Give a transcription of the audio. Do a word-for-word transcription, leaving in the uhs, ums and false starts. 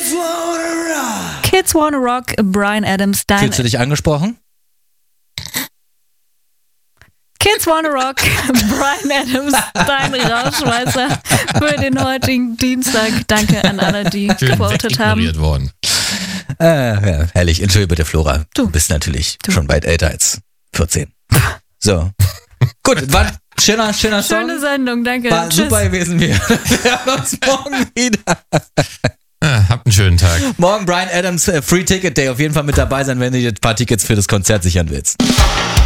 Kids Wanna Rock, Bryan Adams, dein... Fühlst du dich angesprochen? Kids Wanna Rock, Bryan Adams, dein Rauschmeißer für den heutigen Dienstag. Danke an alle, die gewotet haben. Worden. Äh, ja, herrlich. Entschuldige bitte, Flora. Du. Du bist natürlich Du. schon weit älter als vierzehn. So. Gut, war ein schöner, schöner Song. Schöne Sendung, danke. War Tschüss. super gewesen. Wir hören uns morgen wieder. Ja, habt einen schönen Tag. Morgen Bryan Adams äh, Free Ticket Day. Auf jeden Fall mit dabei sein, wenn du dir ein paar Tickets für das Konzert sichern willst.